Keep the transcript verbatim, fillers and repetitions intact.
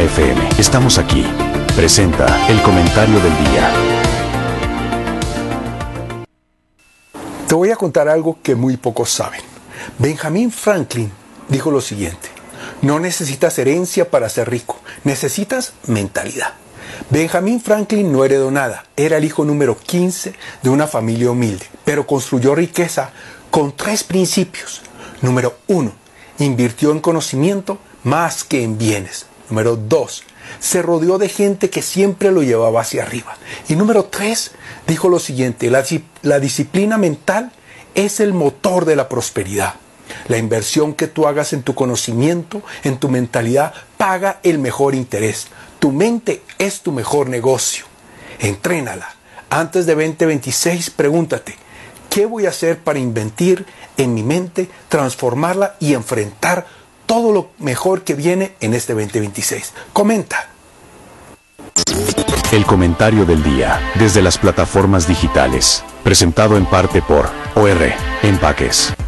F M. Estamos aquí. Presenta el comentario del día. Te voy a contar algo que muy pocos saben. Benjamin Franklin dijo lo siguiente: no necesitas herencia para ser rico, necesitas mentalidad. Benjamin Franklin no heredó nada, era el hijo número quince de una familia humilde, pero construyó riqueza con tres principios. Número uno, invirtió en conocimiento más que en bienes. Número dos, se rodeó de gente que siempre lo llevaba hacia arriba. Y número tres, dijo lo siguiente: la, la disciplina mental es el motor de la prosperidad. La inversión que tú hagas en tu conocimiento, en tu mentalidad, paga el mejor interés. Tu mente es tu mejor negocio. Entrénala. Antes de veinte veintiséis, pregúntate: ¿qué voy a hacer para invertir en mi mente, transformarla y enfrentar todo lo mejor que viene en este veinte veintiséis? Comenta. El comentario del día, desde las plataformas digitales, presentado en parte por O R Empaques.